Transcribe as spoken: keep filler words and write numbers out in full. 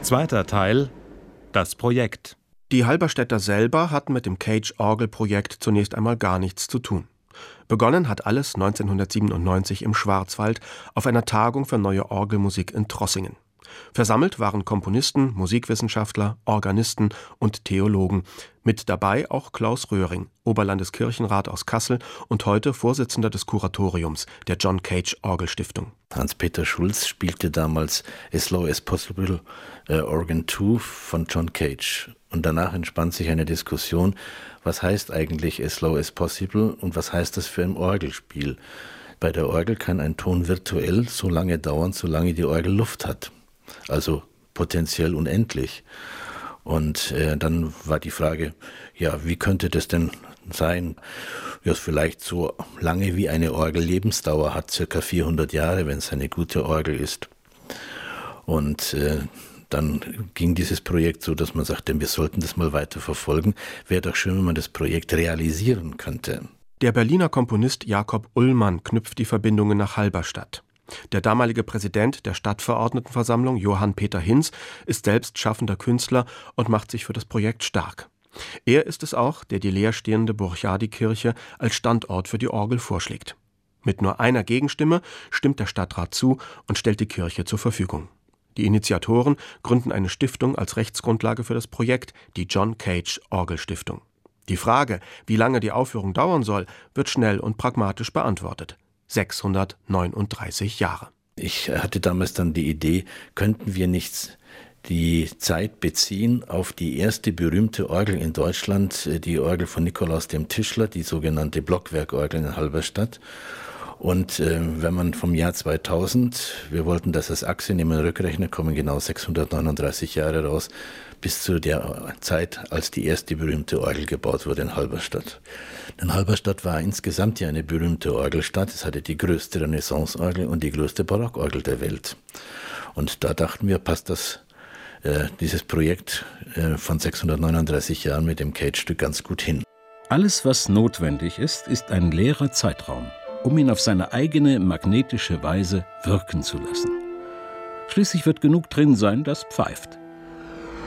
Zweiter Teil: Das Projekt. Die Halberstädter selber hatten mit dem Cage-Orgel-Projekt zunächst einmal gar nichts zu tun. Begonnen hat alles neunzehnhundertsiebenundneunzig im Schwarzwald auf einer Tagung für neue Orgelmusik in Trossingen. Versammelt waren Komponisten, Musikwissenschaftler, Organisten und Theologen. Mit dabei auch Klaus Röhring, Oberlandeskirchenrat aus Kassel und heute Vorsitzender des Kuratoriums der John Cage Orgelstiftung. Hans-Peter Schulz spielte damals As Low as Possible äh, Organ zwei von John Cage. Und danach entspann sich eine Diskussion, was heißt eigentlich As Low as Possible und was heißt das für ein Orgelspiel? Bei der Orgel kann ein Ton virtuell so lange dauern, solange die Orgel Luft hat. Also potenziell unendlich. Und äh, dann war die Frage, ja, wie könnte das denn sein? Ja, vielleicht so lange wie eine Orgel Lebensdauer hat, circa vierhundert Jahre, wenn es eine gute Orgel ist. Und äh, dann ging dieses Projekt so, dass man sagte, wir sollten das mal weiter verfolgen. Wäre doch schön, wenn man das Projekt realisieren könnte. Der Berliner Komponist Jakob Ullmann knüpft die Verbindungen nach Halberstadt. Der damalige Präsident der Stadtverordnetenversammlung, Johann Peter Hinz, ist selbst schaffender Künstler und macht sich für das Projekt stark. Er ist es auch, der die leerstehende Burchardikirche als Standort für die Orgel vorschlägt. Mit nur einer Gegenstimme stimmt der Stadtrat zu und stellt die Kirche zur Verfügung. Die Initiatoren gründen eine Stiftung als Rechtsgrundlage für das Projekt, die John Cage Orgelstiftung. Die Frage, wie lange die Aufführung dauern soll, wird schnell und pragmatisch beantwortet. sechshundertneununddreißig Jahre. Ich hatte damals dann die Idee, könnten wir nicht die Zeit beziehen auf die erste berühmte Orgel in Deutschland, die Orgel von Nikolaus dem Tischler, die sogenannte Blockwerkorgel in Halberstadt. Und äh, wenn man vom Jahr zweitausend, wir wollten das als Achse nehmen, Rückrechner, kommen genau sechshundertneununddreißig Jahre raus, bis zu der Zeit, als die erste berühmte Orgel gebaut wurde in Halberstadt. Denn Halberstadt war insgesamt ja eine berühmte Orgelstadt. Es hatte die größte Renaissance-Orgel und die größte Barockorgel der Welt. Und da dachten wir, passt das, äh, dieses Projekt äh, von sechshundertneununddreißig Jahren mit dem Cage-Stück ganz gut hin. Alles, was notwendig ist, ist ein leerer Zeitraum, um ihn auf seine eigene magnetische Weise wirken zu lassen. Schließlich wird genug drin sein, das pfeift.